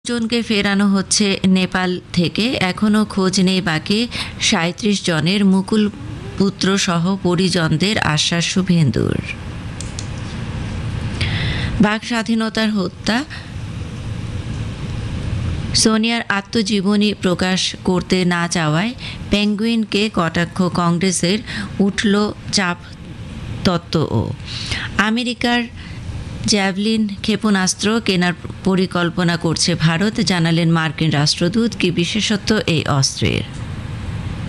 জনকে ফেরানো হচ্ছে নেপাল থেকে, এখনও খোঁজ নেই বাকি ৩৭ জনের। মুকুল পুত্র সহ পরিজনদের আশ্বাস শুভেন্দুর। বাক স্বাধীনতার হত্যা, সোনিয়ার আত্মজীবনী প্রকাশ করতে না চাওয়ায় পেঙ্গুইনকে কটাক্ষ কংগ্রেসের, উঠল চাপ তত্ত্বও। আমেরিকার জ্যাভলিন ক্ষেপণাস্ত্র কেনার পরিকল্পনা করছে ভারত, জানালেন মার্কিন রাষ্ট্রদূত। কি বিশেষত্ব এই অস্ত্রের?